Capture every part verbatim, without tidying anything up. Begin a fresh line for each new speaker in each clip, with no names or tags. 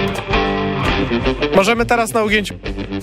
Możemy teraz na ugięciu.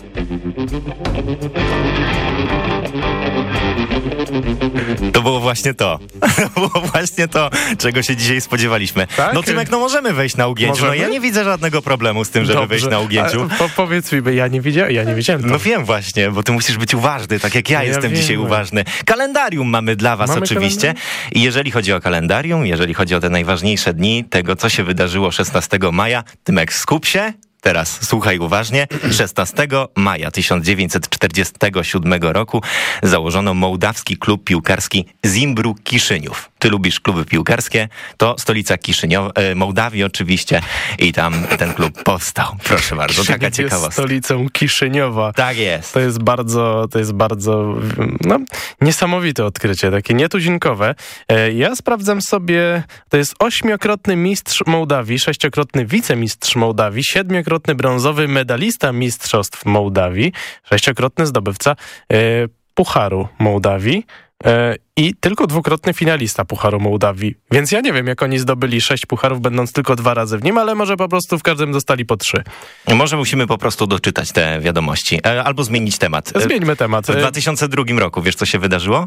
To było właśnie to. To było właśnie to, czego się dzisiaj spodziewaliśmy.
Tak?
No Tymek, no możemy wejść na ugięciu.
Możemy?
No ja nie widzę żadnego problemu z tym, żeby
Dobrze.
wejść na ugięciu.
A, po, powiedz mi, bo ja nie widziałem, ja nie wiedziałem.
No wiem właśnie, bo ty musisz być uważny, tak jak ja,
Ja
jestem
wiem.
dzisiaj uważny. Kalendarium mamy dla was
Mamy
oczywiście.
kalendarium?
I jeżeli chodzi o kalendarium, jeżeli chodzi o te najważniejsze dni tego, co się wydarzyło szesnastego maja, Tymek, skup się. Teraz słuchaj uważnie. szesnastego maja tysiąc dziewięćset czterdziestego siódmego roku założono mołdawski klub piłkarski Zimbru Kiszyniów. Ty lubisz kluby piłkarskie, to stolica Kiszyniowa, e, Mołdawii oczywiście i tam ten klub powstał. Proszę bardzo, taka
Kiszyniow jest
ciekawostka.
stolicą Kiszyniowa.
Tak jest.
To jest bardzo, to jest bardzo no, niesamowite odkrycie, takie nietuzinkowe. E, Ja sprawdzam sobie, to jest ośmiokrotny mistrz Mołdawii, sześciokrotny wicemistrz Mołdawii, siedmiokrotny brązowy medalista mistrzostw Mołdawii, sześciokrotny zdobywca e, Pucharu Mołdawii e, i tylko dwukrotny finalista Pucharu Mołdawii. Więc ja nie wiem, jak oni zdobyli sześć pucharów, będąc tylko dwa razy w nim, ale może po prostu w każdym dostali po trzy.
Może musimy po prostu doczytać te wiadomości. E, Albo zmienić temat. E,
Zmieńmy temat.
W dwa tysiące drugim roku, wiesz co się wydarzyło?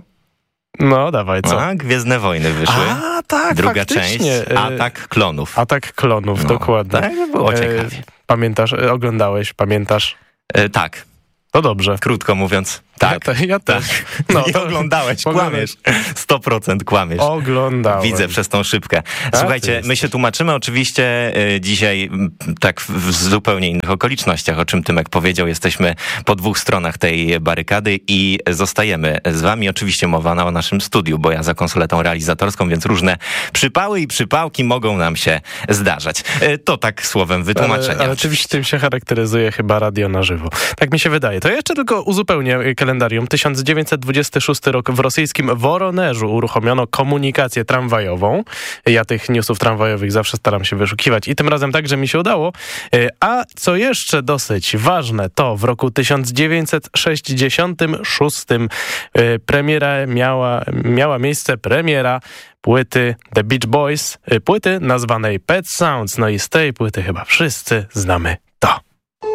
No, dawaj, co?
A, Gwiezdne Wojny wyszły.
A, tak,
Druga część,
faktycznie.
Atak Klonów.
Atak Klonów,
No,
dokładnie.
tak, było ciekawie.
E, Pamiętasz, e, oglądałeś, pamiętasz?
E, tak,
To dobrze.
krótko mówiąc. Tak.
Ja, te, ja też.
No,
No,
nie
to-
oglądałeś,
Oglądałeś.
kłamiesz. sto procent kłamiesz.
Oglądałem.
Widzę przez tą szybkę. Słuchajcie,
ty
my się tłumaczymy oczywiście y, dzisiaj m, tak w, w zupełnie innych okolicznościach, o czym Tymek powiedział. Jesteśmy po dwóch stronach tej barykady i zostajemy z wami. Oczywiście mowa na o naszym studiu, bo ja za konsoletą realizatorską, więc różne przypały i przypałki mogą nam się zdarzać. Y, to tak słowem wytłumaczenia.
Ale, ale oczywiście tym się charakteryzuje chyba radio na żywo. Tak mi się wydaje. To jeszcze tylko uzupełnię kalendarium. tysiąc dziewięćset dwudziesty szósty rok w rosyjskim Woronerzu uruchomiono komunikację tramwajową. Ja tych newsów tramwajowych zawsze staram się wyszukiwać i tym razem także mi się udało. A co jeszcze dosyć ważne, to w roku tysiąc dziewięćset sześćdziesiątym szóstym premiera miała, miała miejsce premiera płyty The Beach Boys, płyty nazwanej Pet Sounds. No i z tej płyty chyba wszyscy znamy to.